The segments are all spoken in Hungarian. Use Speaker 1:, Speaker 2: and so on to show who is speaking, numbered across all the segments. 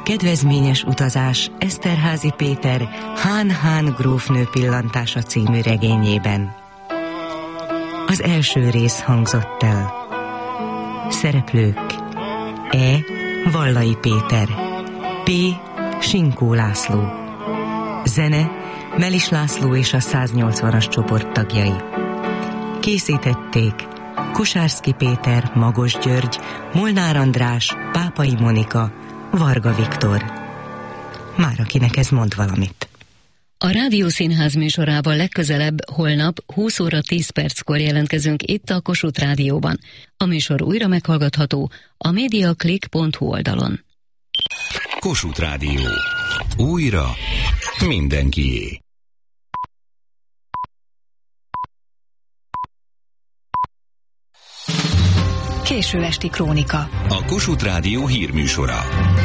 Speaker 1: Kedvezményes utazás Eszterházy Péter Hán grófnő pillantása című regényében. Az első rész hangzott el. Szereplők: E. Vallai Péter, P. Sinkó László. Zene: Melis László és a 180-as csoport tagjai. Készítették Kosárszky Péter, Magos György, Molnár András, Pápai Monika, Varga Viktor. Már akinek ez mond valamit.
Speaker 2: A Rádiószínház műsorában legközelebb holnap 20 óra 10 perckor jelentkezünk itt a Kossuth Rádióban. A műsor újra meghallgatható a mediaclick.hu oldalon.
Speaker 3: Kossuth Rádió. Újra mindenkié.
Speaker 4: Késő esti krónika.
Speaker 3: A Kossuth Rádió hírműsora.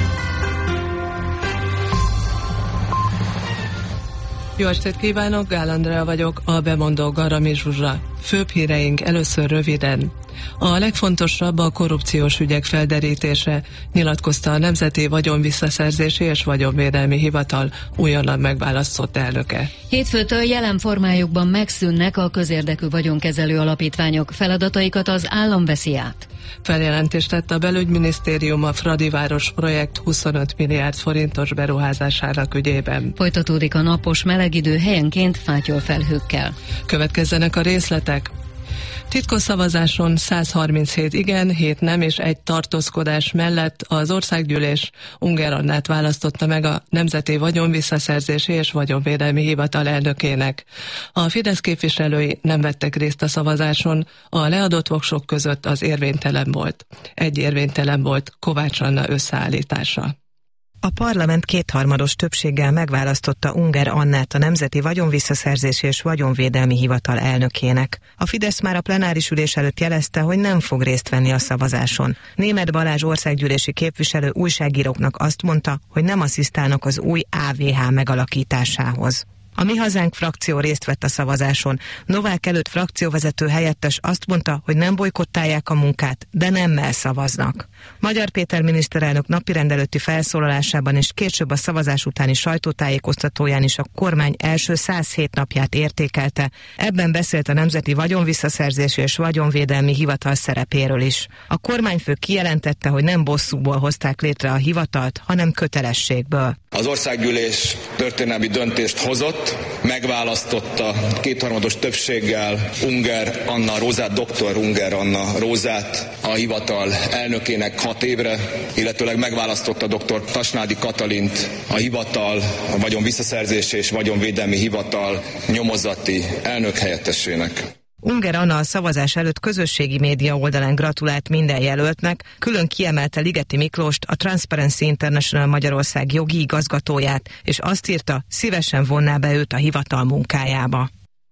Speaker 5: Jó estét kívánok, Gál Andrea vagyok, a bemondó Garami Zsuzsa. Főbb híreink először röviden. A legfontosabb a korrupciós ügyek felderítése, nyilatkozta a Nemzeti Vagyonvisszaszerzési és Vagyonvédelmi Hivatal újonnan megválasztott elnöke.
Speaker 2: Hétfőtől jelen formájukban megszűnnek a közérdekű vagyonkezelő alapítványok, feladataikat az állam veszi át.
Speaker 5: Feljelentést tett a Belügyminisztérium a Fradiváros projekt 25 milliárd forintos beruházásának ügyében.
Speaker 2: Folytatódik a napos melegidő, helyenként fátyolfelhőkkel.
Speaker 5: Következzenek a részletek. Titkos szavazáson 137 igen, 7 nem és 1 tartózkodás mellett az Országgyűlés Ungár Annát választotta meg a Nemzeti Vagyonvisszaszerzési és Vagyonvédelmi Hivatal elnökének. A Fidesz képviselői nem vettek részt a szavazáson, a leadott voksok között az érvénytelen volt. Egy érvénytelen volt Kovács Anna összeállítása.
Speaker 6: A parlament kétharmados többséggel megválasztotta Ungár Annát a Nemzeti Vagyonvisszaszerzési és Vagyonvédelmi Hivatal elnökének. A Fidesz már a plenáris ülés előtt jelezte, hogy nem fog részt venni a szavazáson. Németh Balázs országgyűlési képviselő újságíróknak azt mondta, hogy nem asszisztálnak az új AVH megalakításához. A Mi Hazánk frakció részt vett a szavazáson. Novák Előtt frakcióvezető helyettes azt mondta, hogy nem bojkottálják a munkát, de nemmel szavaznak. Magyar Péter miniszterelnök napirend előtti felszólalásában és később a szavazás utáni sajtótájékoztatóján is a kormány első 107 napját értékelte. Ebben beszélt a Nemzeti Vagyonvisszaszerzési és Vagyonvédelmi Hivatal szerepéről is. A kormányfő kijelentette, hogy nem bosszúból hozták létre a hivatalt, hanem kötelességből.
Speaker 7: Az Országgyűlés történelmi döntést hozott, megválasztotta kétharmados többséggel Ungár Anna Rózát, dr. Ungár Anna Rózát a hivatal elnökének 6 évre, illetőleg megválasztotta dr. Tasnádi Katalint a hivatal, a Vagyonvisszaszerzési és Vagyonvédelmi Hivatal nyomozati elnök helyettesének.
Speaker 6: Ungár Anna a szavazás előtt közösségi média oldalán gratulált minden jelöltnek, külön kiemelte Ligeti Miklóst, a Transparency International Magyarország jogi igazgatóját, és azt írta, szívesen vonná be őt a hivatal munkájába.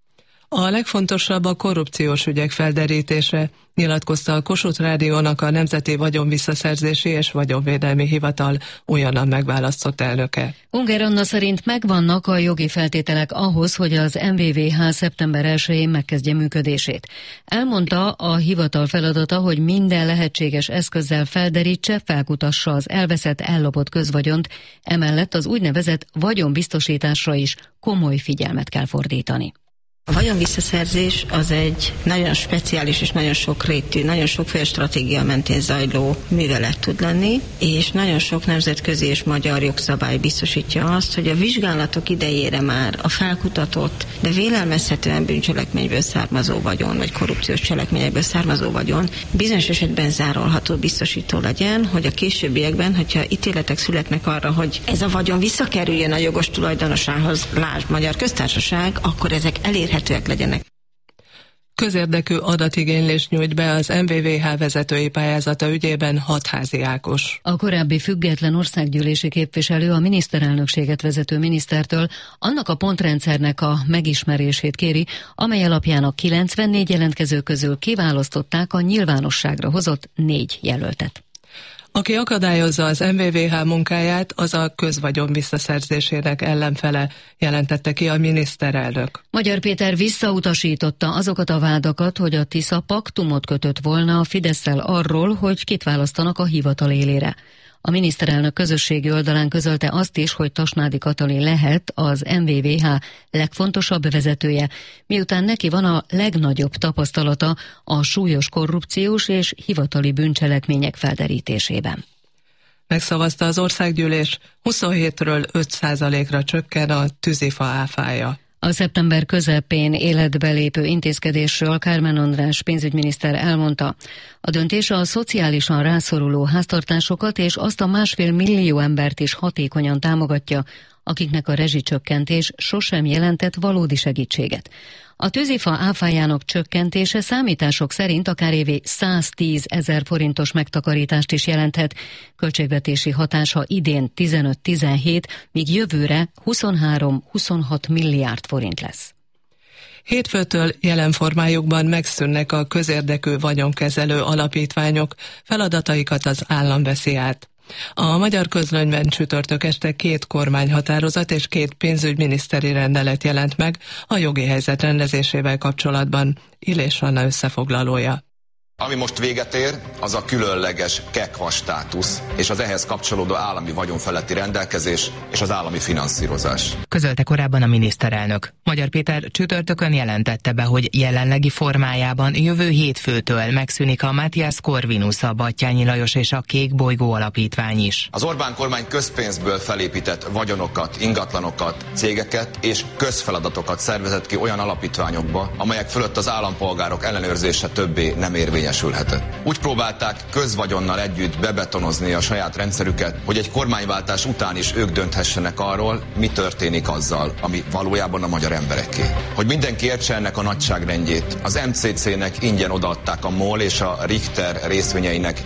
Speaker 5: A legfontosabb a korrupciós ügyek felderítése, nyilatkozta a Kossuth Rádiónak a Nemzeti Vagyonvisszaszerzési és Vagyonvédelmi Hivatal újonnan megválasztott elnöke.
Speaker 2: Ungár Anna szerint megvannak a jogi feltételek ahhoz, hogy az MVVH szeptember 1-én megkezdje működését. Elmondta, a hivatal feladata, hogy minden lehetséges eszközzel felderítse, felkutassa az elveszett, ellopott közvagyont, emellett az úgynevezett vagyonbiztosításra is komoly figyelmet kell fordítani.
Speaker 8: A vagyonvisszaszerzés az egy nagyon speciális és nagyon sokrétű, nagyon sokféle stratégia mentén zajló művelet tud lenni, és nagyon sok nemzetközi és magyar jogszabály biztosítja azt, hogy a vizsgálatok idejére már a felkutatott, de vélelmezhetően bűncselekményből származó vagyon, vagy korrupciós cselekményekből származó vagyon bizonyos esetben zárolható, biztosító legyen, hogy a későbbiekben, hogyha ítéletek születnek arra, hogy ez a vagyon visszakerüljön a jogos tulajdonosához, lásd Magyar Köztársaság, akkor ezek elérhetőek legyenek.
Speaker 5: Közérdekű adatigénylést nyújt be az MVVH vezetői pályázata ügyében Hatházi Ákos.
Speaker 2: A korábbi független országgyűlési képviselő a miniszterelnökséget vezető minisztertől annak a pontrendszernek a megismerését kéri, amely alapján a 94 jelentkező közül kiválasztották a nyilvánosságra hozott 4 jelöltet.
Speaker 5: Aki akadályozza az MVVH munkáját, az a közvagyon visszaszerzésének ellenfele, jelentette ki a miniszterelnök.
Speaker 2: Magyar Péter visszautasította azokat a vádakat, hogy a Tisza paktumot kötött volna a Fidesszel arról, hogy kit választanak a hivatal élére. A miniszterelnök közösségi oldalán közölte azt is, hogy Tasnádi Katalin lehet az MVVH legfontosabb vezetője, miután neki van a legnagyobb tapasztalata a súlyos korrupciós és hivatali bűncselekmények felderítésében.
Speaker 5: Megszavazta az országgyűlés, 27-ről 5%-ra csökken a tűzifa áfája.
Speaker 2: A szeptember közepén életbe lépő intézkedésről Kármán András pénzügyminiszter elmondta, a döntés a szociálisan rászoruló háztartásokat és azt a 1,5 millió embert is hatékonyan támogatja, akiknek a rezsicsökkentés sosem jelentett valódi segítséget. A tűzifa áfájának csökkentése számítások szerint akár évi 110 000 forintos megtakarítást is jelenthet, költségvetési hatása idén 15-17, míg jövőre 23-26 milliárd forint lesz.
Speaker 5: Hétfőtől jelen formájukban megszűnnek a közérdekű vagyonkezelő alapítványok, feladataikat az állam veszi át. A Magyar Közlönyben csütörtök este 2 kormányhatározat és 2 pénzügyminiszteri rendelet jelent meg a jogi helyzet rendezésével kapcsolatban. Illés Anna összefoglalója.
Speaker 9: Ami most véget ér, az a különleges KEKVA státusz és az ehhez kapcsolódó állami vagyonfeletti rendelkezés és az állami finanszírozás.
Speaker 10: Közölte korábban a miniszterelnök. Magyar Péter csütörtökön jelentette be, hogy jelenlegi formájában jövő hétfőtől megszűnik a Matthias Corvinus, a Batthyány Lajos és a Kék Bolygó alapítvány is.
Speaker 9: Az Orbán kormány közpénzből felépített vagyonokat, ingatlanokat, cégeket és közfeladatokat szervezett ki olyan alapítványokba, amelyek fölött az állampolgárok ellenőrzése többé nem érvényes. Úgy próbálták közvagyonnal együtt bebetonozni a saját rendszerüket, hogy egy kormányváltás után is ők dönthessenek arról, mi történik azzal, ami valójában a magyar embereké. Hogy mindenki értse ennek a nagyságrendjét, az MCC-nek ingyen odaadták a MOL és a Richter részvényeinek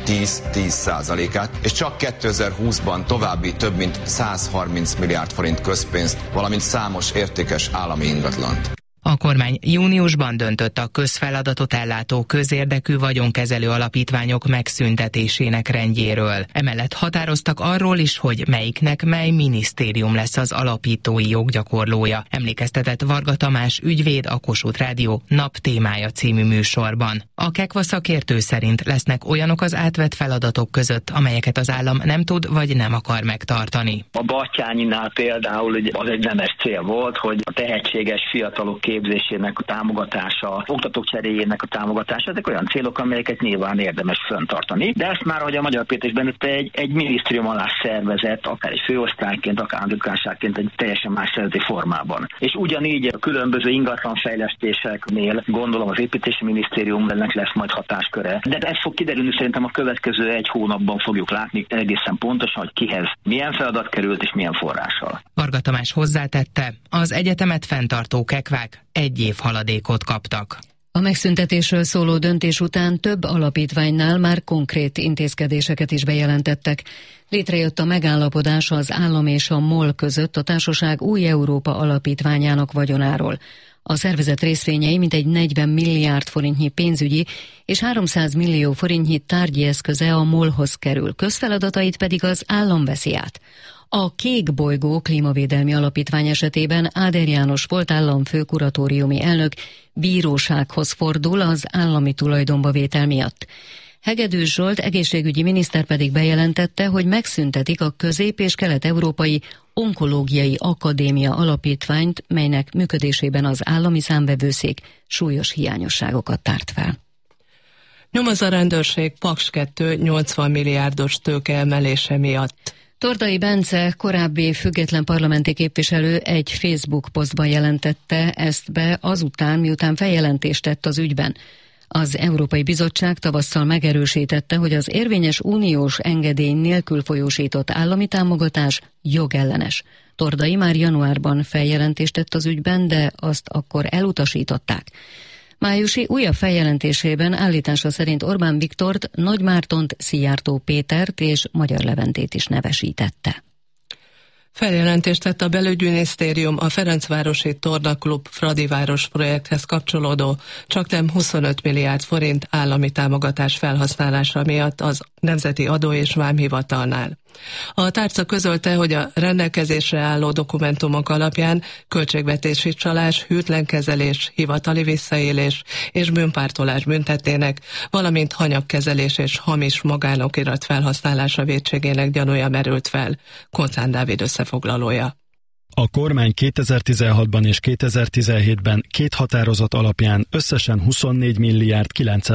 Speaker 9: 10%-át, és csak 2020-ban további több mint 130 milliárd forint közpénzt, valamint számos értékes állami ingatlant.
Speaker 10: A kormány júniusban döntött a közfeladatot ellátó közérdekű vagyonkezelő alapítványok megszüntetésének rendjéről. Emellett határoztak arról is, hogy melyiknek mely minisztérium lesz az alapítói joggyakorlója. Emlékeztetett Varga Tamás ügyvéd a Kossuth Rádió Nap témája című műsorban. A KEKVA szakértő szerint lesznek olyanok az átvett feladatok között, amelyeket az állam nem tud vagy nem akar megtartani.
Speaker 11: A Batthyánynál például az egy nemes cél volt, hogy a tehetséges fiatalok képzésének a támogatása, oktatók cseréjének a támogatása, ezek olyan célok, amelyeket nyilván érdemes fenntartani. De ezt már, hogy a Magyar Péter is bennette, egy minisztérium alá szervezett, akár egy főosztályként, akár államtitkárságként egy teljesen más szervezeti formában. És ugyanígy a különböző ingatlanfejlesztéseknél gondolom az építési minisztériumnak lesz majd hatásköre. De ez fog kiderülni, szerintem a következő 1 hónapban fogjuk látni egészen pontosan, hogy kihez milyen feladat került és milyen forrással.
Speaker 10: Varga Tamás hozzátette, az egyetemet fenntartó KEKVÁk 1 év haladékot kaptak.
Speaker 2: A megszüntetésről szóló döntés után több alapítványnál már konkrét intézkedéseket is bejelentettek. Létrejött a megállapodás az állam és a MOL között a társaság Új Európa alapítványának vagyonáról. A szervezet részvényei mintegy 40 milliárd forintnyi pénzügyi és 300 millió forintnyi tárgyi eszköze a MOL-hoz kerül, közfeladatait pedig az állam veszi át. A Kék Bolygó klímavédelmi alapítvány esetében Áder János volt államfő kuratóriumi elnök bírósághoz fordul az állami tulajdonba vétel miatt. Hegedűs Zsolt egészségügyi miniszter pedig bejelentette, hogy megszüntetik a Közép- és Kelet-Európai Onkológiai Akadémia alapítványt, melynek működésében az állami számvevőszék súlyos hiányosságokat tárt fel.
Speaker 5: Nyomoz a rendőrség Paks 2 80 milliárdos tőkeemelése miatt.
Speaker 2: Tordai Bence, korábbi független parlamenti képviselő egy Facebook posztban jelentette ezt be azután, miután feljelentést tett az ügyben. Az Európai Bizottság tavasszal megerősítette, hogy az érvényes uniós engedély nélkül folyósított állami támogatás jogellenes. Tordai már januárban feljelentést tett az ügyben, de azt akkor elutasították. Májusi újabb feljelentésében állítása szerint Orbán Viktort, Nagy Mártont, Szijjártó Pétert és Magyar Leventét is nevesítette.
Speaker 5: Feljelentést tett a belügyminisztérium a Ferencvárosi Tornaklub Fradiváros projekthez kapcsolódó csaknem 25 milliárd forint állami támogatás felhasználása miatt az Nemzeti Adó- és Vámhivatalnál. A tárca közölte, hogy a rendelkezésre álló dokumentumok alapján költségvetési csalás, hűtlen kezelés, hivatali visszaélés és bűnpártolás büntettének, valamint hanyagkezelés és hamis magánokirat felhasználása vétségének gyanúja merült fel. Koncán Dávid összefoglalója.
Speaker 12: A kormány 2016-ban és 2017-ben két határozat alapján összesen 24 milliárd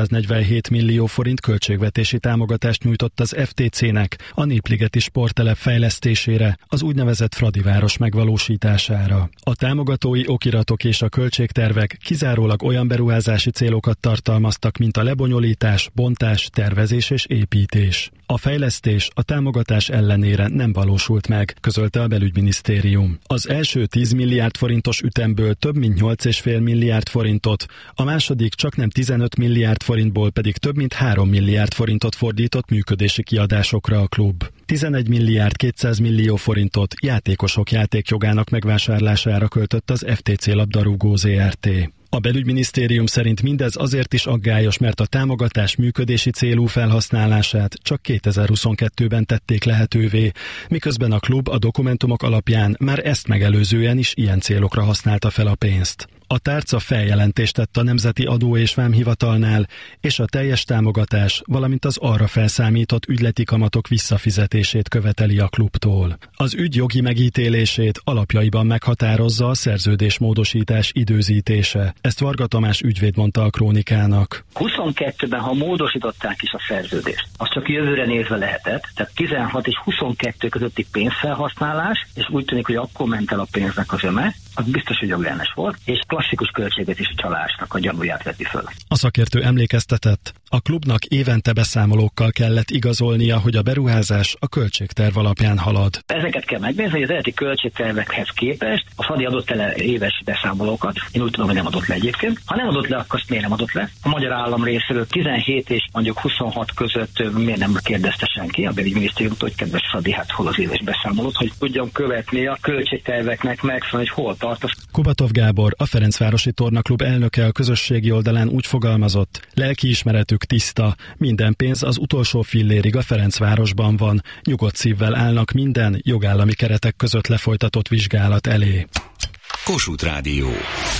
Speaker 12: 947 millió forint költségvetési támogatást nyújtott az FTC-nek a Népligeti sporttelep fejlesztésére, az úgynevezett Fradiváros megvalósítására. A támogatói okiratok és a költségtervek kizárólag olyan beruházási célokat tartalmaztak, mint a lebonyolítás, bontás, tervezés és építés. A fejlesztés a támogatás ellenére nem valósult meg, közölte a belügyminisztérium. Az első 10 milliárd forintos ütemből több mint 8,5 milliárd forintot, a második csaknem 15 milliárd forintból pedig több mint 3 milliárd forintot fordított működési kiadásokra a klub. 11 milliárd 200 millió forintot játékosok játékjogának megvásárlására költött az FTC labdarúgó ZRT. A belügyminisztérium szerint mindez azért is aggályos, mert a támogatás működési célú felhasználását csak 2022-ben tették lehetővé, miközben a klub a dokumentumok alapján már ezt megelőzően is ilyen célokra használta fel a pénzt. A tárca feljelentést tett a Nemzeti Adó és Vámhivatalnál, és a teljes támogatás, valamint az arra felszámított ügyleti kamatok visszafizetését követeli a klubtól. Az ügy jogi megítélését alapjaiban meghatározza a szerződésmódosítás időzítése. Ezt Varga Tamás ügyvéd mondta a Krónikának.
Speaker 11: 22-ben, ha módosították is a szerződést, az csak jövőre nézve lehetett, tehát 16 és 22 közötti pénzfelhasználás, és úgy tűnik, hogy akkor ment el a pénznek az öme, az biztos, hogy jogellenes volt, és klasszikus költségvetési csalásnak a gyanúját veti föl.
Speaker 12: A szakértő emlékeztetett, a klubnak évente beszámolókkal kellett igazolnia, hogy a beruházás a költségterv alapján halad.
Speaker 11: Ezeket kell megnézni, hogy az eredeti költségtervekhez képest a Fradi adott le éves beszámolókat. Én úgy tudom, hogy nem adott le egyébként. Ha nem adott le, akkor azt miért nem adott le? A magyar állam részéről 17 és mondjuk 26 között miért nem kérdezte senki a belügyminisztériumtól, hogy kedves Fradi, hát hol az éves beszámolót, hogy tudjam követni a költségterveknek megfelelően, hogy hol tart.
Speaker 12: Kubatov Gábor, a Ferencvárosi Tornaklub elnöke a közösségi oldalán úgy fogalmazott, lelkiismeretük tiszta, minden pénz az utolsó fillérig a Ferencvárosban van, nyugodt szívvel állnak minden jogállami keretek között lefolytatott vizsgálat elé.
Speaker 3: Kossuth Rádió.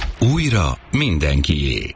Speaker 3: Újra mindenkié.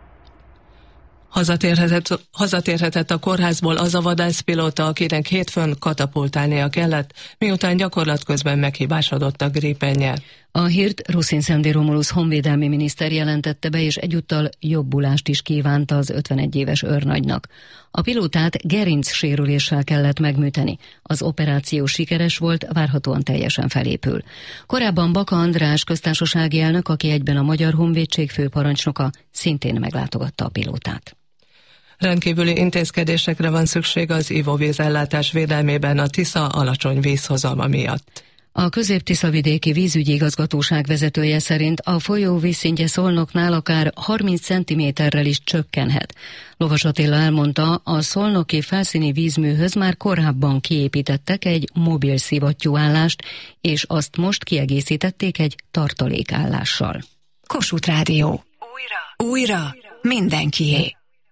Speaker 5: Hazatérhetett a kórházból az a vadászpilóta, akinek hétfőn katapultálnia kellett, miután gyakorlat közben meghibásodott a gripennyel.
Speaker 2: A hírt Ruszin Szemdi Romulusz honvédelmi miniszter jelentette be, és egyúttal jobbulást is kívánta az 51 éves őrnagynak. A pilótát gerincsérüléssel kellett megműteni. Az operáció sikeres volt, várhatóan teljesen felépül. Korábban Baka András köztársasági elnök, aki egyben a Magyar Honvédség főparancsnoka, szintén meglátogatta a pilótát.
Speaker 5: Rendkívüli intézkedésekre van szükség az ivóvízellátás védelmében a Tisza alacsony vízhozama miatt.
Speaker 2: A Közép-Tiszavidéki Vízügyi Igazgatóság vezetője szerint a folyó vízszintje Szolnoknál akár 30 cm-rel is csökkenhet. Lovas Attila elmondta, a szolnoki felszíni vízműhöz már korábban kiépítettek egy mobil szivattyúállást, és azt most kiegészítették egy tartalékállással.
Speaker 4: Kossuth Rádió. Újra mindenkié.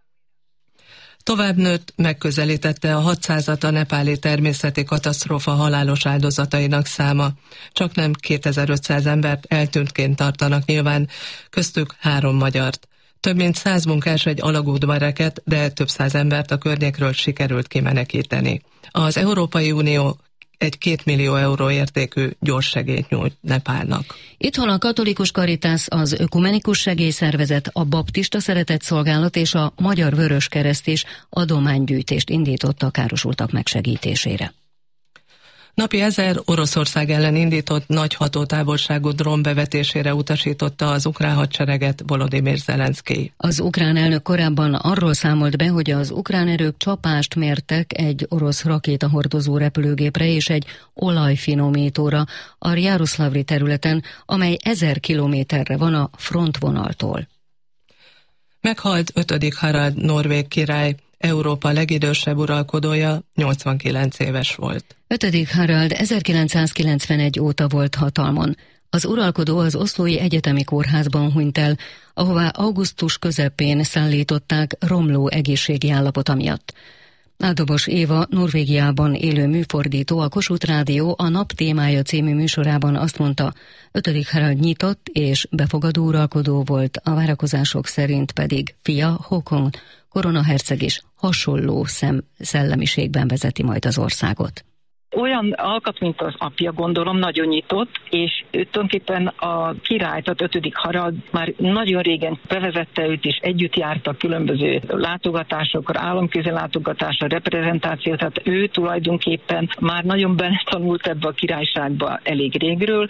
Speaker 5: Tovább nőtt, megközelítette a 600-at a nepáli természeti katasztrófa halálos áldozatainak száma. Csaknem 2500 embert eltűntként tartanak nyilván, köztük 3 magyart. Több mint 100 munkás egy alagútba rekedt, de több száz embert a környékről sikerült kimenekíteni. Az Európai Unió egy 2 millió euró értékű gyors segélyt nyújt Nepálnak.
Speaker 2: Itthon a Katolikus Caritas, az Ökumenikus Segélyszervezet, a Baptista Szeretetszolgálat és a Magyar Vöröskereszt is adománygyűjtést indította a károsultak megsegítésére.
Speaker 5: Napi 1000 Oroszország ellen indított nagy hatótávolságú drón bevetésére utasította az ukrán hadsereget Volodymyr Zelenszkij.
Speaker 2: Az ukrán elnök korábban arról számolt be, hogy az ukrán erők csapást mértek egy orosz rakétahordozó repülőgépre és egy olajfinomítóra a Jaroszlavli területen, amely 1000 kilométerre van a frontvonaltól.
Speaker 5: Meghalt 5. Harald norvég király, Európa legidősebb uralkodója, 89 éves volt.
Speaker 2: 5. Harald 1991 óta volt hatalmon. Az uralkodó az Oszlói Egyetemi Kórházban hunyt el, ahová augusztus közepén szállították romló egészségi állapota miatt. Ládobos Éva, Norvégiában élő műfordító, a Kossuth Rádió a Nap témája című műsorában azt mondta, 5. Harald nyitott és befogadó uralkodó volt, a várakozások szerint pedig fia Håkon koronaherceg is hasonló szellemiségben vezeti majd az országot.
Speaker 13: Olyan alkat, mint az apja, gondolom, nagyon nyitott, és tulajdonképpen a király, tehát 5. Harald már nagyon régen bevezette őt, és együtt jártak különböző látogatásokra, államközi látogatásra, reprezentáció, tehát ő tulajdonképpen már nagyon beletanult ebbe a királyságba elég régről.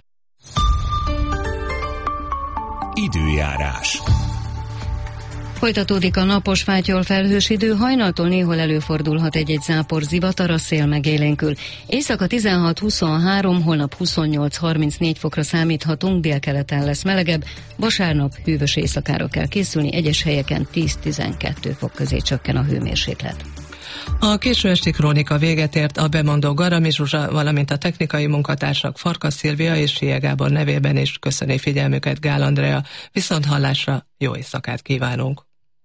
Speaker 3: Időjárás.
Speaker 2: Folytatódik a napos fátyol felhős idő, hajnaltól néhol előfordulhat egy-egy zápor, zivatar, a szél megélénkül. Éjszaka 16-23, holnap 28-34 fokra számíthatunk, délkeleten lesz melegebb, vasárnap hűvös éjszakára kell készülni, egyes helyeken 10-12 fok közé csökken a hőmérséklet.
Speaker 5: A késő esti krónika véget ért, a bemondó Garami Zsuzsa, valamint a technikai munkatársak Farkas Szilvia és Sia Gábor nevében is köszöni figyelmüket Gál Andrea. Viszonthallásra, jó éjszakát kívánunk!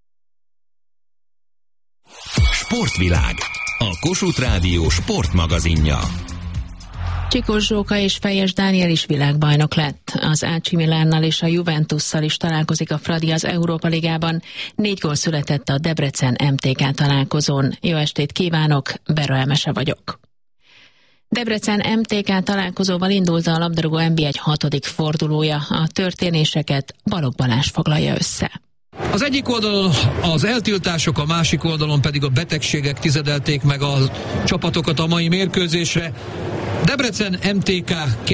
Speaker 3: Sportvilág, a Kossuth Rádió sportmagazinja.
Speaker 14: Csikós Zsóka és Fejes Dániel is világbajnok lett. Az AC Milánnal és a Juventusszal is találkozik a Fradi az Európa Ligában. 4 gól született a Debrecen MTK találkozón. Jó estét kívánok, Bera Emese vagyok. Debrecen MTK találkozóval indult a labdarúgó NB1 6. fordulója. A történéseket Balogh Balázs foglalja össze.
Speaker 15: Az egyik oldalon az eltiltások, a másik oldalon pedig a betegségek tizedelték meg a csapatokat a mai mérkőzésre. Debrecen MTK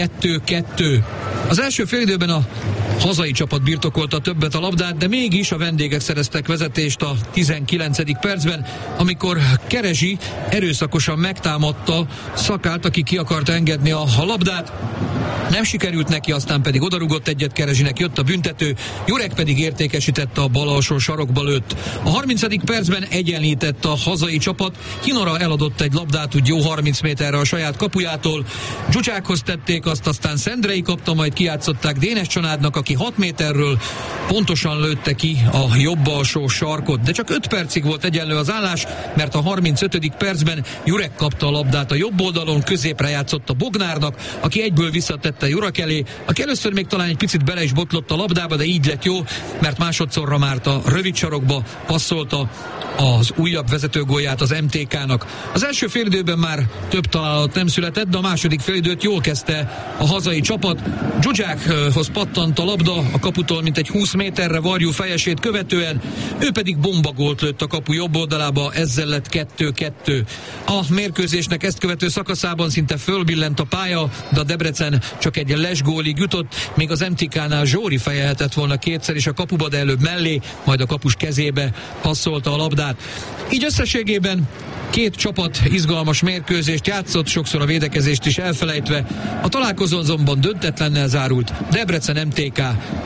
Speaker 15: 2-2. Az első félidőben a hazai csapat birtokolta többet a labdát, de mégis a vendégek szereztek vezetést a 19. percben, amikor Kerezsi erőszakosan megtámadta Szakált, aki ki akarta engedni a labdát. Nem sikerült neki, aztán pedig odarugott egyet Kerezsinek, jött a büntető, Jurek pedig értékesítette, a bal alsó sarokba lőtt. A 30. percben egyenlített a hazai csapat, Hinora eladott egy labdát úgy jó 30 méterre a saját kapujától, Dzsucsákhoz tették azt, aztán Szendrei kapta, majd kijátszották Dénes Csanádnak, aki 6 méterről pontosan lőtte ki a jobb alsó sarkot, de csak 5 percig volt egyenlő az állás, mert a 35. percben Jurek kapta a labdát a jobb oldalon, középre játszott a Bognárnak, aki egyből visszatette Jurek elé, aki először még talán egy picit bele is botlott a labdába, de így lett jó, mert másodszorra már a rövid sarokba passzolta az újabb vezetőgólját az MTK-nak. Az első félidőben már több találat nem született, de a második félidőt jól kezdte a hazai csapat. Dzsudzsákhoz pattant a labda a kaputól mintegy 20 méterre Varjú Fejesét követően, ő pedig bombagolt lőtt a kapu jobb oldalába, ezzel lett 2-2. A mérkőzésnek ezt követő szakaszában szinte fölbillent a pálya, de a Debrecen csak egy lesgólig jutott, még az MTK-nál Zsóri fejelhetett volna kétszer is a kapuba, de előbb mellé, majd a kapus kezébe passzolta a labdát. Így összességében 2 csapat izgalmas mérkőzést játszott, sokszor a védekezést is elfelejtve. A találkozó azonban döntetlennel zárult. Debrecen MTK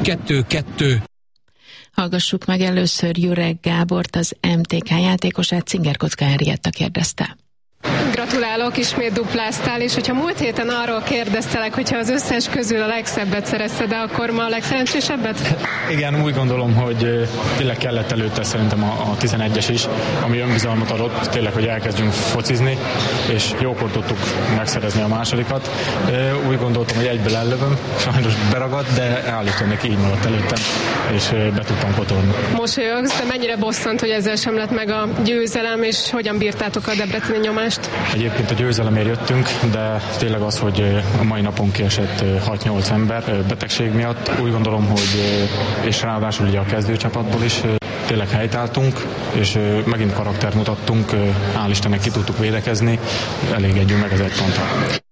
Speaker 15: 2-2.
Speaker 14: Hallgassuk meg először Jurek Gábort, az MTK játékosát, Cingerkocka Henrietta kérdezte.
Speaker 16: Gratulálok, ismét dupláztál, és hogyha múlt héten arról kérdeztelek, hogyha az összes közül a legszebbet szerezted, de akkor ma a legszerencsésebbet?
Speaker 17: Igen, úgy gondolom, hogy tényleg kellett előtte szerintem a 11-es is, ami önbizalmat adott, tényleg, hogy elkezdjünk focizni, és jókor tudtuk megszerezni a másodikat. Úgy gondoltam, hogy egyből ellövöm, sajnos beragadt, de állítólag így maradt előttem, és be tudtam potolni.
Speaker 16: Mosolyogsz, de mennyire bosszant, hogy ezzel sem lett meg a győzelem, és hogyan bírtátok a debreceni nyomást?
Speaker 17: Egyébként a győzelemért jöttünk, de tényleg az, hogy a mai napon kiesett 6-8 ember betegség miatt. Úgy gondolom, hogy és ráadásul ugye a kezdőcsapatból is tényleg helytálltunk, és megint karaktert mutattunk, hál' Istennek ki tudtuk védekezni, elégedjünk meg az egy ponttal.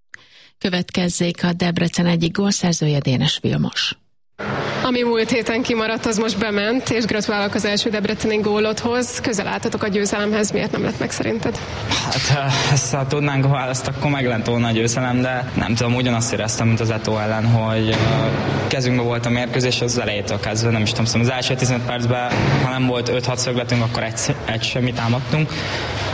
Speaker 14: Következzék a Debrecen egyik gólszerzője, Dénes Vilmos.
Speaker 16: Ami múlt héten kimaradt, az most bement, és gratulálok az első debreceni gólodhoz. Közel álltatok a győzelemhez, miért nem lett meg szerinted?
Speaker 18: Hát ezt ha tudnánk a választ, akkor meg lett volna a győzelem, de nem tudom, ugyanazt éreztem, mint az Eto ellen, hogy kezünkben volt a mérkőzés az elejétől kezdve, nem is tudom, az első 15 percben, ha nem volt 5-6 szögletünk, akkor egy semmit támadtunk.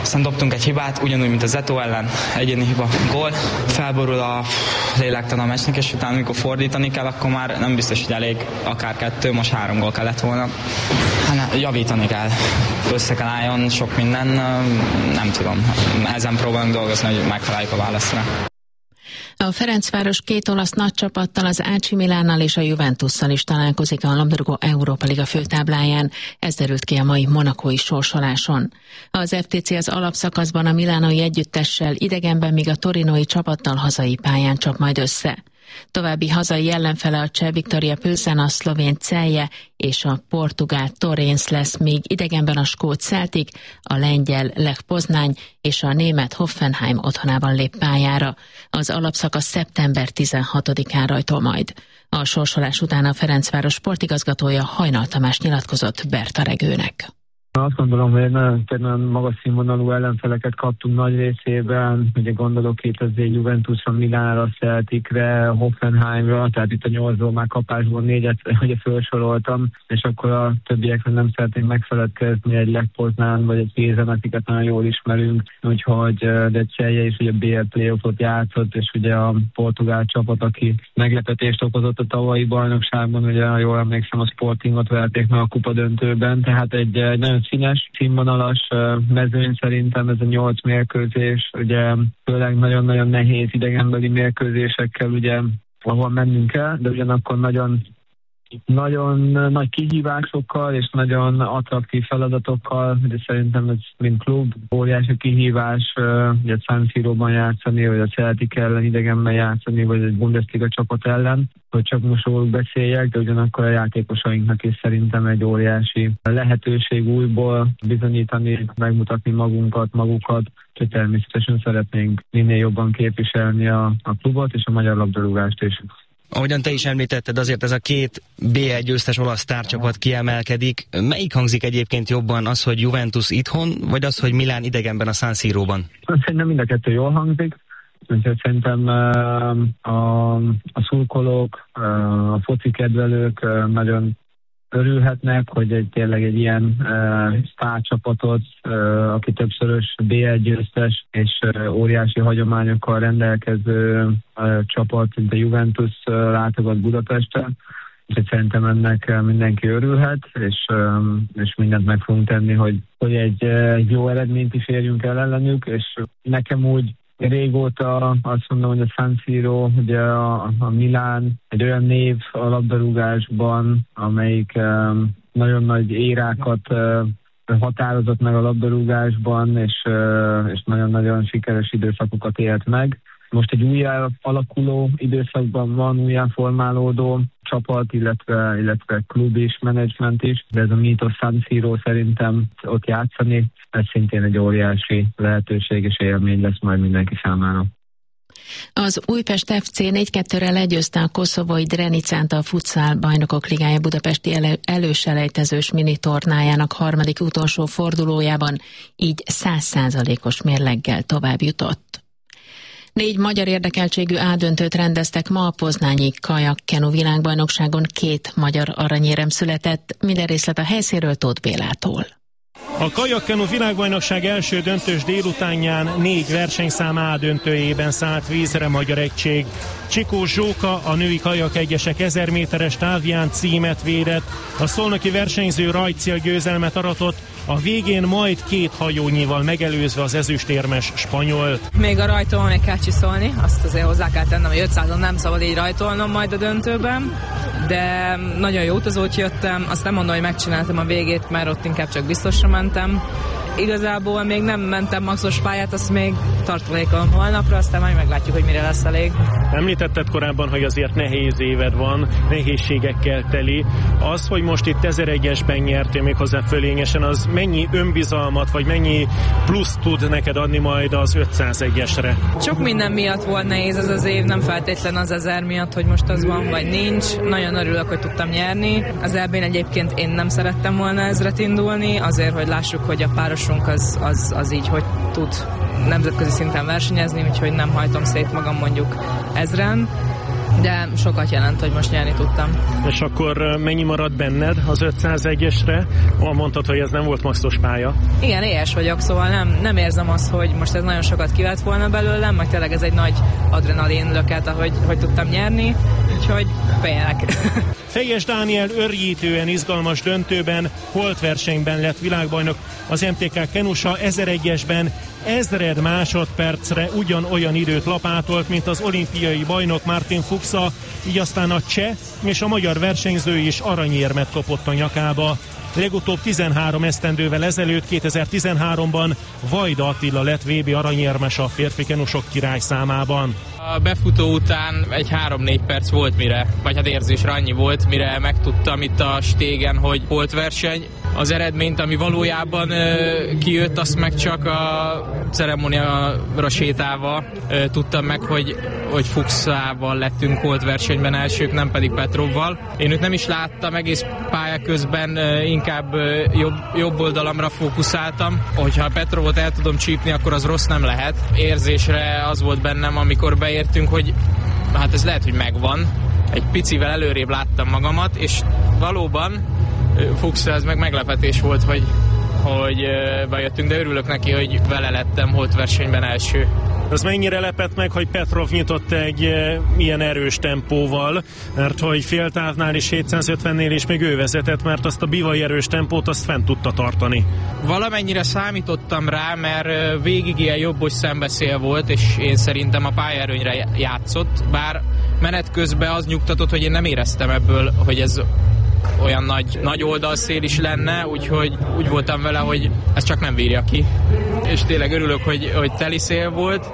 Speaker 18: aztán dobtunk egy hibát, ugyanúgy, mint az Eto ellen, egyéni hiba, gól. Felborul a lélektana a meccsnek, és utána, amikor fordítani kell, akkor már nem biztos, hogy elég akár 2, most 3 gól kellett volna. Hát javítani kell, össze kell álljon sok minden, nem tudom. Ezen próbálunk dolgozni, hogy megtaláljuk a válaszra.
Speaker 14: A Ferencváros 2 olasz nagycsapattal, az AC Milánnal és a Juventusszal is találkozik a labdarúgó Európa Liga főtábláján. Ez derült ki a mai monakói sorsoláson. Az FTC az alapszakaszban a milánói együttessel, idegenben, míg a torinói csapattal hazai pályán csap majd össze. További hazai ellenfele a cseh Viktoria Plzen, a szlovén Celje és a portugál Torrens lesz, míg idegenben a skót Celtic, a lengyel Lech Poznány és a német Hoffenheim otthonában lép pályára. Az alapszakasz szeptember 16-án rajtol majd. A sorsolás után a Ferencváros sportigazgatója Hajnal Tamás nyilatkozott Berta Regőnek.
Speaker 19: Azt gondolom, hogy nagyon magas színvonalú ellenfeleket kaptunk nagy részében, ugye gondolok itt az Juventusra, Milánra, Celticre, Hoffenheimra, tehát itt a 8-ról már kapásból 4-et ugye felsoroltam, és akkor a többiekre nem szeretnénk megfeledkezni, egy Lech Poznán vagy egy Pézen, akiket nagyon jól ismerünk, úgyhogy de Celje is ugye BL playoffot játszott, és ugye a portugál csapat, aki meglepetést okozott a tavalyi bajnokságban, ugye jól emlékszem, a Sportingot verték meg a kupa döntőben, tehát egy nagyon színes, színvonalas mezőny szerintem ez a 8 mérkőzés, ugye főleg nagyon-nagyon nehéz idegenbeli mérkőzésekkel, ugye, ahol mennünk kell, de ugyanakkor nagyon nagy kihívásokkal és nagyon attraktív feladatokkal, de szerintem ez mint klub óriási kihívás, ugye San Siróban játszani, vagy a Celtic ellen idegenben játszani, vagy egy Bundesliga csapat ellen, hogy csak most róluk beszéljek, de ugyanakkor a játékosainknak is szerintem egy óriási lehetőség újból bizonyítani, megmutatni magukat, hogy természetesen szeretnénk minél jobban képviselni a klubot és a magyar labdarúgást is.
Speaker 20: Ahogyan te is említetted, azért ez a 2 BL győztes olasz sztárcsapat kiemelkedik. Melyik hangzik egyébként jobban, az, hogy Juventus itthon, vagy az, hogy Milán idegenben a San Siróban?
Speaker 19: Szerintem mind a 2 jól hangzik. Úgyhogy szerintem a szurkolók, a foci kedvelők nagyon örülhetnek, hogy tényleg egy ilyen sztárcsapatot, aki többszörös BL győztes és óriási hagyományokkal rendelkező csapat, mint a Juventus látogat Budapesten. Úgyhogy szerintem ennek mindenki örülhet, és mindent meg fogunk tenni, hogy egy jó eredményt is érjünk el ellenük, és nekem úgy régóta azt mondom, hogy a San Siro, ugye a Milán egy olyan név a labdarúgásban, amelyik nagyon nagy érákat határozott meg a labdarúgásban, és nagyon-nagyon sikeres időszakokat élt meg. Most egy újjá alakuló időszakban van, újjá formálódó csapat, illetve klub is, menedzsment is, de ez a Mítos San Siro szerintem ott játszani, ez szintén egy óriási lehetőség és élmény lesz majd mindenki számára.
Speaker 14: Az Újpest FC 4-2-re legyőzte a koszovói Drenicánt a Futsal Bajnokok Ligája budapesti előselejtezős mini tornájának harmadik utolsó fordulójában, így 100%-os mérleggel tovább jutott. 4 magyar érdekeltségű A-döntőt rendeztek ma a poznányi kajak-kenu világbajnokságon, 2 magyar aranyérem született, minden részlet a helyszínről Tóth Bélától.
Speaker 21: A kajak-kenu világbajnokság első döntős délutánján 4 versenyszám A döntőjében szállt vízre magyar egység. Csikó Zsóka a női kajak egyesek 1000 méteres távján címet védett, a szolnoki versenyző Rajcél győzelmet aratott, a végén majd 2 hajónyival megelőzve az ezüstérmes spanyolt.
Speaker 22: Még a rajtolom meg kell csiszolni, azt azért hozzá kell tennem, hogy 500-on nem szabad így rajtolnom majd a döntőben, de nagyon jó utazót jöttem, azt nem mondom, hogy megcsináltam a végét, mert ott inkább csak biztosra mentem. Igazából még nem mentem maxos pályát, azt még tartalékolom holnapra, aztán majd meglátjuk, hogy mire lesz elég.
Speaker 21: Említetted korábban, hogy azért nehéz éved van, nehézségekkel teli. Az, hogy most itt 1001-esben nyertél méghozzá fölényesen, az mennyi önbizalmat, vagy mennyi plusz tud neked adni majd az 501-esre?
Speaker 22: Sok minden miatt volt nehéz ez az év, nem feltétlen az 1000 miatt, hogy most az van, vagy nincs. Nagyon örülök, hogy tudtam nyerni. Az EB-n egyébként én nem szerettem volna 1000-et indulni, azért, hogy lássuk, hogy a páros az így, hogy tud nemzetközi szinten versenyezni, úgyhogy nem hajtom szét magam mondjuk 1000-en. de sokat jelent, hogy most nyerni tudtam.
Speaker 21: És akkor mennyi maradt benned az 501-esre? Mondtad, hogy ez nem volt maxos pálya.
Speaker 22: Igen, éhes vagyok, szóval nem érzem azt, hogy most ez nagyon sokat kivett volna belőlem, meg tényleg ez egy nagy adrenalin löket, hogy tudtam nyerni, úgyhogy félek.
Speaker 21: Fejes Dániel örjítően izgalmas döntőben, holtversenyben lett világbajnok. Az MTK kenusa 1001-esben 1000 másodpercre ugyanolyan időt lapátolt, mint az olimpiai bajnok Martin Fuchsa, így aztán a cseh és a magyar versenyző is aranyérmet kapott a nyakába. Legutóbb 13 esztendővel ezelőtt, 2013-ban Vajda Attila lett VB aranyérmes a férfi kenusok király számában.
Speaker 1: A befutó után egy 3-4 perc volt vagy hát érzésre annyi volt, mire megtudtam itt a stégen, hogy holtverseny. Az eredményt, ami valójában kijött, azt meg csak a ceremóniára sétálva tudtam meg, hogy Fuchsával lettünk holtversenyben elsők, nem pedig Petrovval. Én őt nem is láttam, egész pálya közben inkább jobb oldalamra fókuszáltam. Hogyha Petrovot el tudom csípni, akkor az rossz nem lehet. Érzésre az volt bennem, amikor beértünk, hogy hát ez lehet, hogy megvan. Egy picivel előrébb láttam magamat, és valóban Fuchs, ez meg meglepetés volt, hogy bejöttünk, de örülök neki, hogy vele lettem holtversenyben első.
Speaker 21: Az mennyire lepett meg, hogy Petrov nyitott egy ilyen erős tempóval, mert hogy féltávnál és 750-nél is még ő vezetett, mert azt a bivaj erős tempót azt fent tudta tartani.
Speaker 1: Valamennyire számítottam rá, mert végig ilyen jobbos szembeszél volt, és én szerintem a pályaerőnyre játszott, bár menet közben az nyugtatott, hogy én nem éreztem ebből, hogy ez olyan nagy oldalszél is lenne, úgyhogy úgy voltam vele, hogy ez csak nem bírja ki. És tényleg örülök, hogy teli szél volt,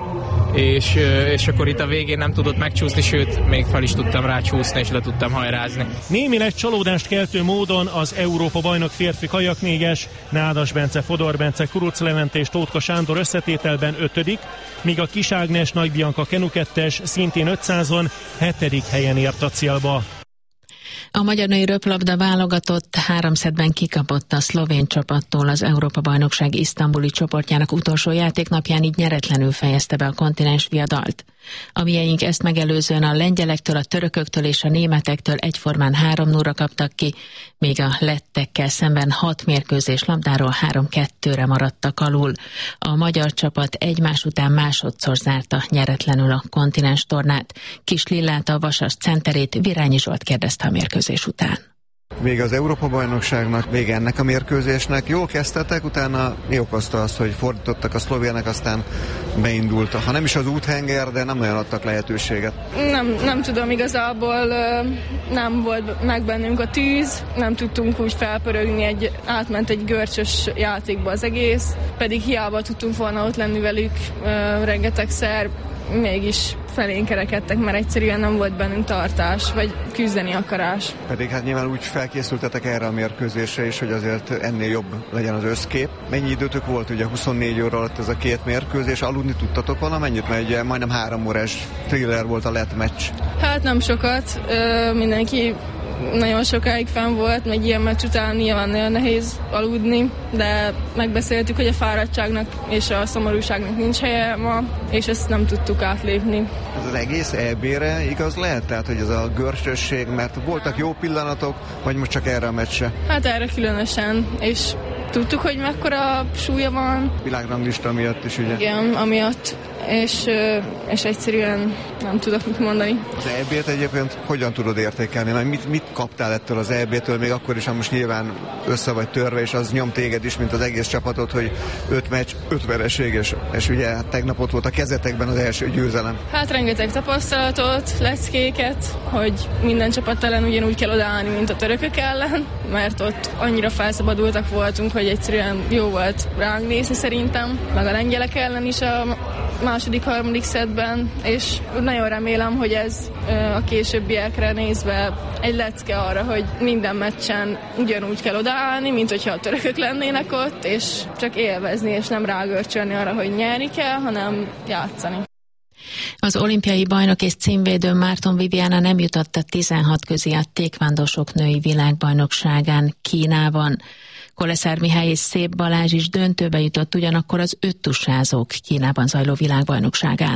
Speaker 1: és akkor itt a végén nem tudott megcsúszni, sőt, még fel is tudtam rácsúszni, és le tudtam hajrázni.
Speaker 21: Némileg csalódást keltő módon az Európa-bajnok férfi kajaknégyes, Nádas Bence, Fodor Bence, Kuruc Levente és Tótka Sándor összetételben 5., míg a Kis Ágnes, Nagy Bianca Kenu 2-es szintén 500-on 7. helyen ért a célba.
Speaker 14: A magyar női röplabda válogatott 3 szettben kikapott a szlovén csapattól az Európa-bajnokság isztambuli csoportjának utolsó játéknapján, így nyeretlenül fejezte be a kontinens viadalt. A mieink ezt megelőzően a lengyelektől, a törököktől és a németektől egyformán 3-0-ra kaptak ki, míg a lettekkel szemben 6 mérkőzés labdáról 3-2-re maradtak alul. A magyar csapat egymás után másodszor zárta nyeretlenül a kontinens tornát. Kis Lillát, a Vasas centerét Virányi Zsolt kérdezte a mérkőzés után.
Speaker 7: Vége az Európa-bajnokságnak, vége ennek a mérkőzésnek. Jól kezdtetek, utána mi okozta azt, hogy fordítottak a szlovének, aztán beindult. Ha nem is az úthenger, de nem nagyon adtak lehetőséget.
Speaker 23: Nem tudom, igazából nem volt meg bennünk a tűz, nem tudtunk úgy felpörögni, átment egy görcsös játékba az egész, pedig hiába tudtunk volna ott lenni velük rengetegszer, mégis felénk kerekedtek, mert egyszerűen nem volt bennünk tartás, vagy küzdeni akarás.
Speaker 7: Pedig hát nyilván úgy felkészültetek erre a mérkőzésre is, hogy azért ennél jobb legyen az összkép. Mennyi időtök volt, ugye 24 óra alatt ez a 2 mérkőzés, aludni tudtatok valamennyit, mert ugye majdnem 3 órás thriller volt a lett meccs.
Speaker 23: Hát nem sokat, mindenki nagyon sokáig fenn volt, meg ilyen meccs után nyilván nagyon nehéz aludni, de megbeszéltük, hogy a fáradtságnak és a szomorúságnak nincs helye ma, és ezt nem tudtuk átlépni.
Speaker 7: Ez az egész EB-re igaz lehet? Tehát, hogy ez a görcsösség, mert voltak jó pillanatok, vagy most csak erre a meccsre?
Speaker 23: Hát erre különösen, és tudtuk, hogy mekkora súlya van.
Speaker 7: Világranglista miatt is, ugye?
Speaker 23: Igen, amiatt, és egyszerűen nem tudok mit mondani.
Speaker 7: Az EB-t egyébként hogyan tudod értékelni? Mert mit kaptál ettől az EB-től, még akkor is, ha most nyilván össze vagy törve, és az nyom téged is, mint az egész csapatot, hogy 5 meccs, 5 vereség, és ugye tegnap ott volt a kezetekben az első győzelem.
Speaker 23: Hát rengeteg tapasztalatot, leckéket, hogy minden csapat ellen ugyanúgy kell odaállni, mint a törökök ellen, mert ott annyira felszabadultak voltunk, hogy egyszerűen jó volt ránk nézni szerintem, meg a lengyelek ellen is a második, harmadik szettben, és nagyon remélem, hogy ez a későbbiekre nézve egy lecke arra, hogy minden meccsen ugyanúgy kell odaállni, mint hogyha a törökök lennének ott, és csak élvezni, és nem rágörcsölni arra, hogy nyerni kell, hanem játszani.
Speaker 14: Az olimpiai bajnok és címvédő Márton Viviana nem jutott a 16 közé a tékvándosok női világbajnokságán Kínában. Koleszár Mihály és Szép Balázs is döntőbe jutott ugyanakkor az 5 tusázók Kínában zajló világbajnokságán.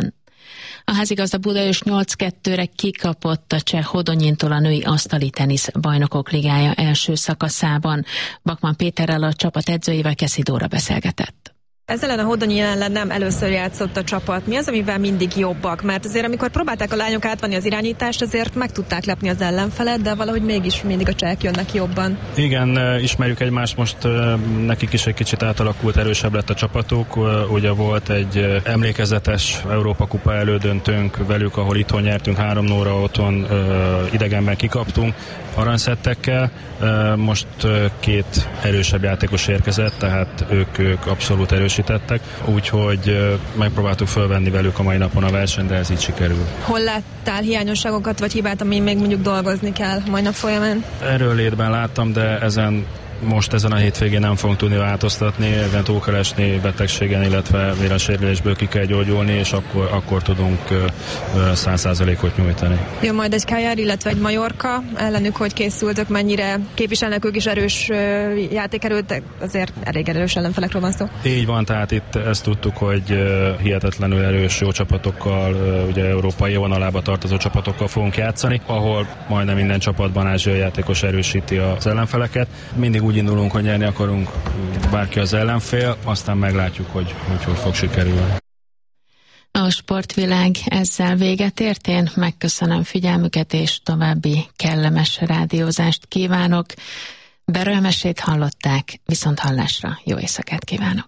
Speaker 14: A házigazda Budaörs 8-2-re kikapott a cseh Hodonyintól a női asztali tenisz bajnokok ligája első szakaszában. Bakman Péterrel, a csapat edzőjével Keszi Dóra beszélgetett.
Speaker 6: Ezzel ellen a Hodonyi ellen nem először játszott a csapat. Mi az, amivel mindig jobbak? Mert azért amikor próbálták a lányok átvenni az irányítást, azért meg tudták lepni az ellenfelet, de valahogy mégis mindig a csehek jönnek jobban.
Speaker 8: Igen, ismerjük egymást, most nekik is egy kicsit átalakult, erősebb lett a csapatuk. Ugye volt egy emlékezetes Európa-kupa elődöntőnk velük, ahol itthon nyertünk 3-0-ra, otthon idegenben kikaptunk aranyszettekkel. Most két erősebb játékos érkezett, tehát ők abszolút erősítettek, úgyhogy megpróbáltuk fölvenni velük a mai napon a versenyt, de ez így sikerül.
Speaker 6: Hol láttál hiányosságokat vagy hibát, amin még mondjuk dolgozni kell mai nap folyamán?
Speaker 8: Erről létben láttam, de ezen a hétvégén nem fogunk tudni változtatni, ezen túl kell esni betegségen, illetve mire a sérülésből ki kell gyógyulni, és akkor tudunk 100%-ot nyújtani.
Speaker 6: Jön majd egy Cagliari, illetve egy Mallorca, ellenük hogy készültök, mennyire képviselnek ők is erős játékerőt, azért elég erős ellenfelekről van szó.
Speaker 8: Így van, tehát itt ezt tudtuk, hogy hihetetlenül erős jó csapatokkal, ugye európai vonalába tartozó csapatokkal fogunk játszani, ahol majdnem minden csapatban ázsiai játékos erősíti az ellenfeleket. Mindig úgy indulunk, hogy nyerni akarunk, bárki az ellenfél, aztán meglátjuk, hogy fog sikerülni.
Speaker 14: A sportvilág ezzel véget ért. Én megköszönöm figyelmüket, és további kellemes rádiózást kívánok. Berölmesét hallották, viszont hallásra jó éjszakát kívánok.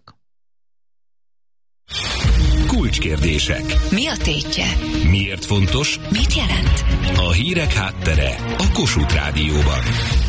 Speaker 3: Kulcskérdések.
Speaker 4: Mi a tétje?
Speaker 3: Miért fontos?
Speaker 4: Mit jelent?
Speaker 3: A hírek háttere a Kossuth Rádióban.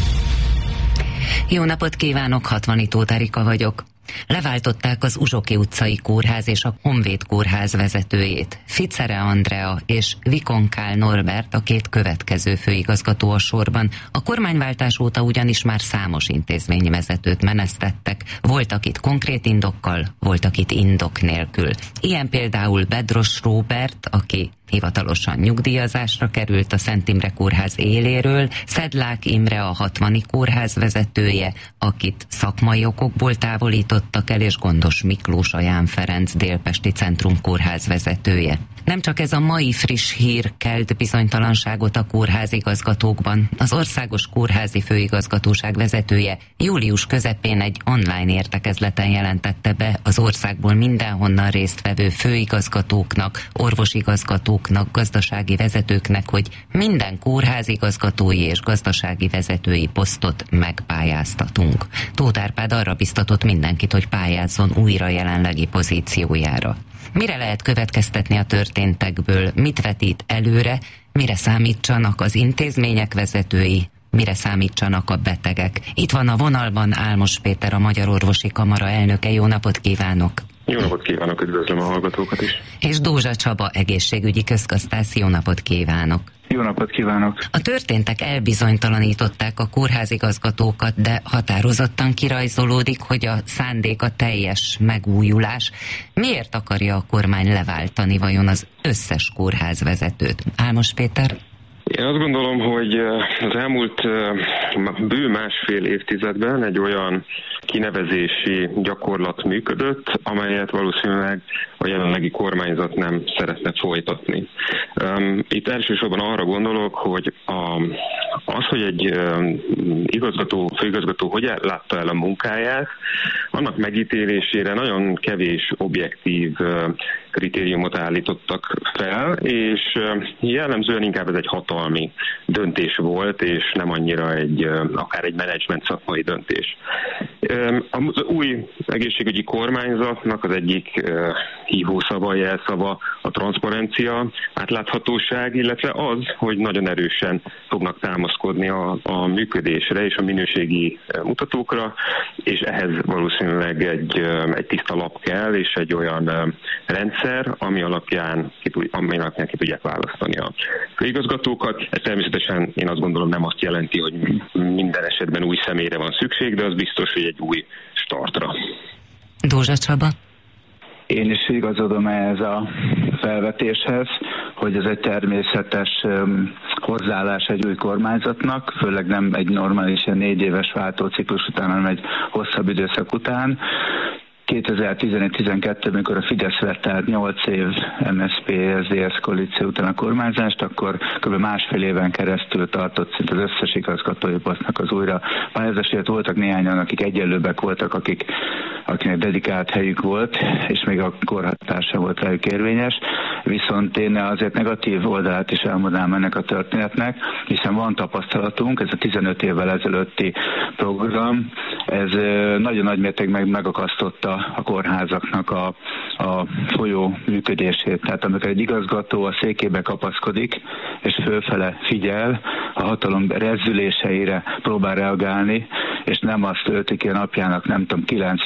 Speaker 9: Jó napot kívánok, Hatvanit Tóth Erika vagyok. Leváltották az Uzsoki utcai kórház és a Honvéd kórház vezetőjét. Ficere Andrea és Vikonkál Norbert a két következő főigazgató a sorban. A kormányváltás óta ugyanis már számos intézményvezetőt menesztettek. Voltak itt konkrét indokkal, voltak itt indok nélkül. Ilyen például Bedros Róbert, aki hivatalosan nyugdíjazásra került a Szent Imre kórház éléről, Szedlák Imre a Hatvani kórház vezetője, akit szakmai okokból távolítottak el, és Gondos Miklós a Ján Ferenc Délpesti Centrum kórház vezetője. Nem csak ez a mai friss hír kelt bizonytalanságot a kórházigazgatókban. Az Országos Kórházi Főigazgatóság vezetője július közepén egy online értekezleten jelentette be az országból mindenhonnan résztvevő főigazgatóknak, orvosigazgatóknak, gazdasági vezetőknek, hogy minden kórházigazgatói és gazdasági vezetői posztot megpályáztatunk. Tóth Árpád arra biztatott mindenkit, hogy pályázzon újra jelenlegi pozíciójára. Mire lehet következtetni a történtekből, mit vetít előre, mire számítsanak az intézmények vezetői, mire számítsanak a betegek. Itt van a vonalban Álmos Péter, a Magyar Orvosi Kamara elnöke. Jó napot kívánok!
Speaker 24: Jó napot kívánok, üdvözlöm a hallgatókat is!
Speaker 9: És Dózsa Csaba, egészségügyi közgazdász. Jó napot kívánok!
Speaker 24: Jó napot kívánok!
Speaker 9: A történtek elbizonytalanították a kórházigazgatókat, de határozottan kirajzolódik, hogy a szándék a teljes megújulás. Miért akarja a kormány leváltani vajon az összes kórházvezetőt? Álmos Péter?
Speaker 24: Én azt gondolom, hogy az elmúlt bő másfél évtizedben egy olyan kinevezési gyakorlat működött, amelyet valószínűleg a jelenlegi kormányzat nem szeretne folytatni. Itt elsősorban arra gondolok, hogy az, hogy egy főigazgató hogy látta el a munkáját, annak megítélésére nagyon kevés objektív kritériumot állítottak fel, és jellemzően inkább ez egy hatalmi döntés volt, és nem annyira akár egy menedzsment szakmai döntés. Az új egészségügyi kormányzatnak az egyik hívószava, jelszava a transzparencia, átláthatóság, illetve az, hogy nagyon erősen fognak támaszkodni a működésre és a minőségi mutatókra, és ehhez valószínűleg egy tiszta lap kell, és egy olyan rendszer, ami alapján ki tudják választani a főigazgatókat. Ez természetesen én azt gondolom nem azt jelenti, hogy minden esetben új személyre van szükség, de az biztos, hogy egy új startra.
Speaker 9: Dózsa Csaba?
Speaker 25: Én is igazodom ehhez a felvetéshez, hogy ez egy természetes hozzáállás egy új kormányzatnak, főleg nem egy normális 4 éves váltóciklus után, hanem egy hosszabb időszak után. 2011-12, amikor a Fidesz vett át 8 év MSZP-SZDSZ koalíció után a kormányzást, akkor kb. másfél éven keresztül tartott szinte az összes igazgatói posztnak az újra pályázásért. Voltak néhányan, akik egyenlőbbek voltak, akinek dedikált helyük volt, és még a korhatása volt rájuk érvényes. Viszont én azért negatív oldalát is elmondanám ennek a történetnek, hiszen van tapasztalatunk, ez a 15 évvel ezelőtti program, ez nagyon nagy mértékben megakasztotta a kórházaknak a folyó működését. Tehát amikor egy igazgató a székébe kapaszkodik, és fölfele figyel, a hatalom rezzüléseire próbál reagálni, és nem azt tölti ki a napjának, nem tudom,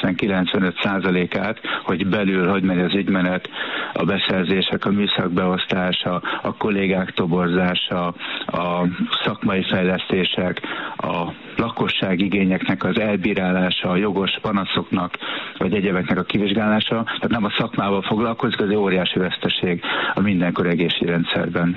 Speaker 25: 90-95%-át, hogy belül hogy megy az ügymenet, a beszerzések, a műszak beosztása, a kollégák toborzása, a szakmai fejlesztések, a lakosság igényeknek az elbírálása, a jogos panaszoknak, vagy egyebeknek a kivizsgálása. Tehát nem a szakmával foglalkozik, az egy óriási veszteség a mindenkori egészségrendszerben.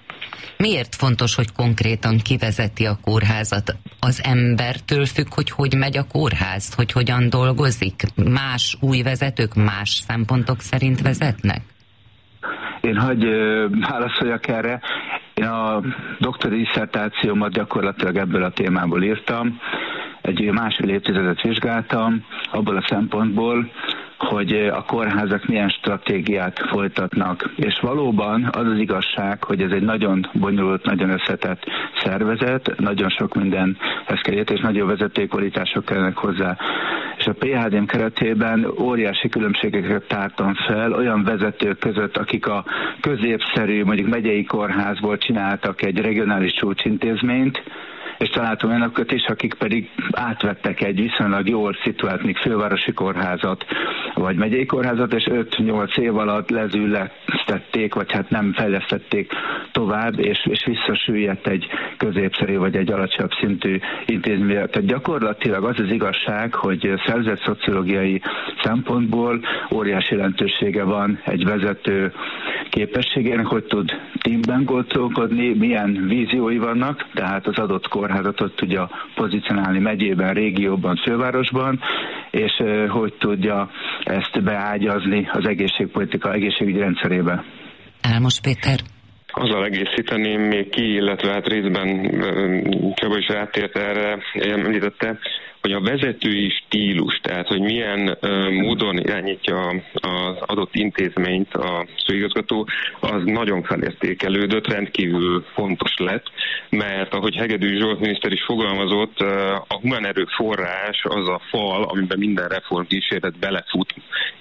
Speaker 9: Miért fontos, hogy konkrétan kivezeti a kórházat? Az embertől függ, hogy megy a kórház, hogy hogyan dolgozik? Más új vezetők más szempontok szerint vezetnek?
Speaker 25: Én hagyj válaszoljak erre. Én a doktori disszertációmat gyakorlatilag ebből a témából írtam. Egy másfél évtizedet vizsgáltam, abból a szempontból, hogy a kórházak milyen stratégiát folytatnak. És valóban az az igazság, hogy ez egy nagyon bonyolult, nagyon összetett szervezet, nagyon sok mindenhez kell érteni, és nagyon vezetőkvalitások kellene hozzá. És a PHD-m keretében óriási különbségeket tártam fel olyan vezetők között, akik a középszerű, mondjuk megyei kórházból csináltak egy regionális csúcsintézményt, és találtam olyanokat is, akik pedig átvettek egy viszonylag jól szituált, még fővárosi kórházat, vagy megyei kórházat, és 5-8 év alatt lezüllesztették, vagy hát nem fejlesztették tovább, és visszasüllyedt egy középszerű, vagy egy alacsonyabb szintű intézmény. Tehát gyakorlatilag az az igazság, hogy szervezett szociológiai szempontból óriási jelentősége van egy vezető képességének, hogy tud teamben gondolkodni, milyen víziói vannak, tehát az adott kórházat tudja pozícionálni megyében, régióban, fővárosban, és hogy tudja ezt beágyazni az egészségpolitika, egészségügyi rendszerébe.
Speaker 9: Álmos Péter.
Speaker 24: Azzal egészíteném még ki, illetve hát részben Csaba is rátért erre, említette, hogy a vezetői stílus, tehát hogy milyen módon irányítja az adott intézményt a főigazgató, az nagyon felértékelődött, rendkívül fontos lett, mert ahogy Hegedűs Zsolt miniszter is fogalmazott, a humán erőforrás az a fal, amiben minden reformkísérlet belefut,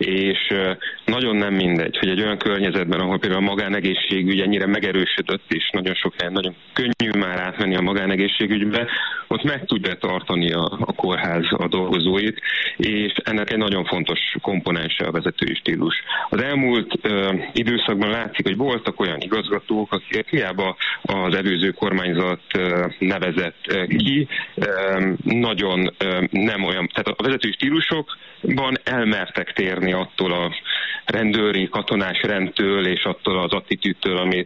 Speaker 24: és nagyon nem mindegy, hogy egy olyan környezetben, ahol például a magánegészségügy ennyire megerősödött, és nagyon sok helyen nagyon könnyű már átmenni a magánegészségügybe, ott meg tudja tartani a kórház a dolgozóit, és ennek egy nagyon fontos komponense a vezetői stílus. Az elmúlt időszakban látszik, hogy voltak olyan igazgatók, akik hiába az előző kormányzat nevezett ki, nagyon nem olyan, tehát a vezetői stílusokban elmertek térni attól a rendőri, katonás rendtől és attól az attitűdtől, ami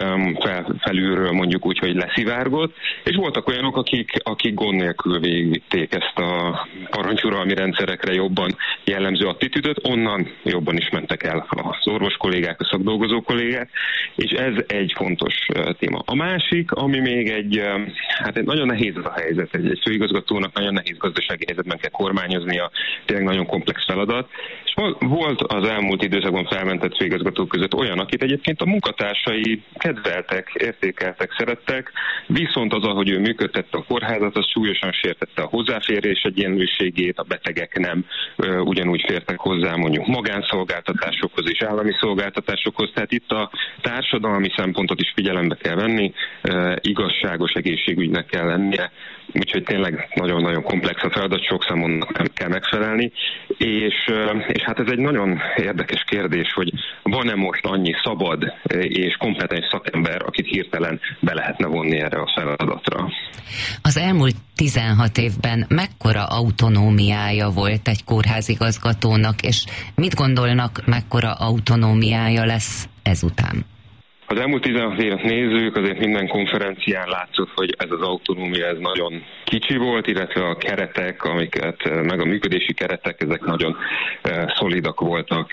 Speaker 24: felülről mondjuk úgy, hogy leszivárgott, és voltak olyanok, akik gond nélkül végigvitték ezt a parancsuralmi rendszerekre jobban jellemző attitűdöt, onnan jobban is mentek el az orvos kollégák, a szakdolgozó kollégák, és ez egy fontos téma. A másik, ami még egy nagyon nehéz az a helyzet, egy főigazgatónak nagyon nehéz gazdasági helyzetben kell kormányoznia, tényleg nagyon komplex feladat, és volt az elmúlt időszakban felmentett főigazgatók között olyan, akit egyébként a munkatársai kedveltek, értékeltek, szerettek, viszont az, ahogy ő működtette a kórházat, az súlyosan sértette a hozzáférés egyenlőségét, a betegek nem ugyanúgy fértek hozzá mondjuk magánszolgáltatásokhoz és állami szolgáltatásokhoz, tehát itt a társadalmi szempontot is figyelembe kell venni, igazságos egészségügynek kell lennie, úgyhogy tényleg nagyon-nagyon komplex a feladat, sok számon kell megfelelni, és hát ez egy nagyon érdekes kérdés, hogy van-e most annyi szabad és kompetens szakember, akit hirtelen be lehetne vonni erre a feladatra.
Speaker 9: Az elmúlt 16 évben mekkora autonómiája volt egy kórházigazgatónak, és mit gondolnak, mekkora autonómiája lesz ezután?
Speaker 24: Az elmúlt 16 évet nézzük, azért minden konferencián látszott, hogy ez az autonómia ez nagyon kicsi volt, illetve a keretek, meg a működési keretek, ezek nagyon szolidak voltak,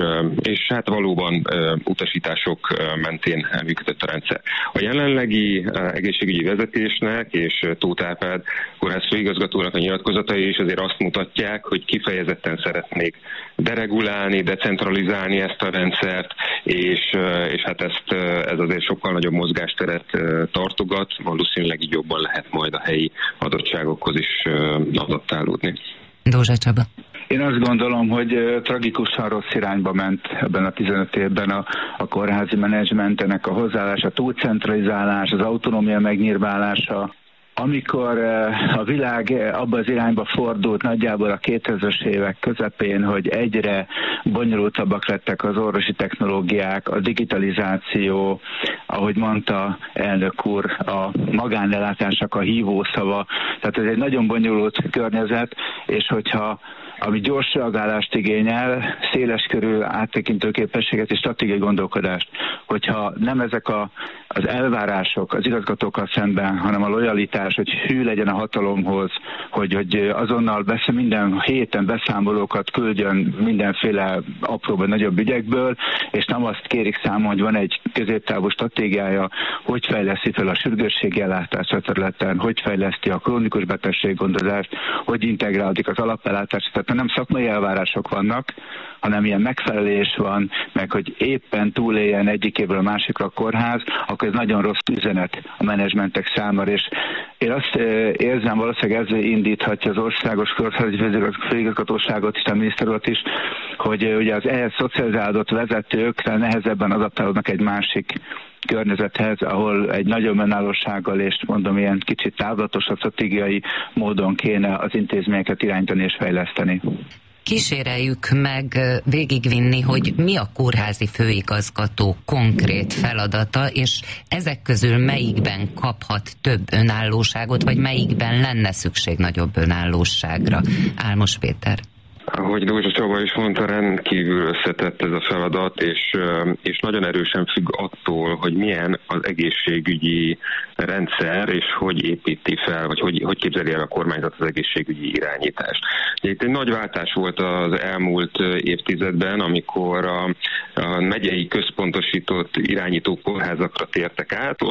Speaker 24: és hát valóban utasítások mentén működött a rendszer. A jelenlegi egészségügyi vezetésnek és Tóth Árpád kórház főigazgatónak a nyilatkozatai is azért azt mutatják, hogy kifejezetten szeretnék deregulálni, decentralizálni ezt a rendszert, és hát ez azért sokkal nagyobb mozgásteret tartogat, valószínűleg így jobban lehet majd a helyi adottságokhoz is adaptálódni.
Speaker 9: Dózsa Csaba.
Speaker 25: Én azt gondolom, hogy tragikusan rossz irányba ment ebben a 15 évben a kórházi menedzsmentenek a hozzáállás, a túlcentralizálás, az autonómia megnyírválása. Amikor a világ abba az irányba fordult nagyjából a 2000-es évek közepén, hogy egyre bonyolultabbak lettek az orvosi technológiák, a digitalizáció, ahogy mondta elnök úr, a magánellátásnak a hívószava. Tehát ez egy nagyon bonyolult környezet, és hogyha ami gyors reagálást igényel, széleskörű áttekintő képességet és stratégiai gondolkodást. Hogyha nem ezek az elvárások az igazgatókkal szemben, hanem a lojalitás, hogy hű legyen a hatalomhoz, hogy azonnal minden héten beszámolókat küldjön mindenféle apróbb, nagyobb ügyekből, és nem azt kérik számon, hogy van egy középtávú stratégiája, hogy fejleszti fel a sürgősségi ellátást a területen, hogy fejleszti a krónikus betegséggondozást, hogy integrálódik az alapellátás. Tehát nem szakmai elvárások vannak, hanem ilyen megfelelés van, meg hogy éppen túléljen egyik évről a másikra a kórház, akkor ez nagyon rossz üzenet a menedzsmentek számára, és én azt érzem, valószínűleg ez indíthatja az országos kórházi főigazgatóságot és a miniszter urat is, hogy ugye az ehhez szocializálódott vezetők nehezebben adaptálódnak egy másik környezethez, ahol egy nagyobb önállósággal és mondom ilyen kicsit távlatosabb stratégiai módon kéne az intézményeket irányítani és fejleszteni.
Speaker 9: Kíséreljük meg végigvinni, hogy mi a kórházi főigazgató konkrét feladata, és ezek közül melyikben kaphat több önállóságot, vagy melyikben lenne szükség nagyobb önállóságra. Álmos Péter.
Speaker 24: Ahogy Dózsa Csaba is mondta, rendkívül összetett ez a feladat, és nagyon erősen függ attól, hogy milyen az egészségügyi rendszer, és hogy építi fel, vagy hogy képzeli el a kormányzat az egészségügyi irányítást. Itt egy nagy váltás volt az elmúlt évtizedben, amikor a megyei központosított irányító kórházakra tértek át.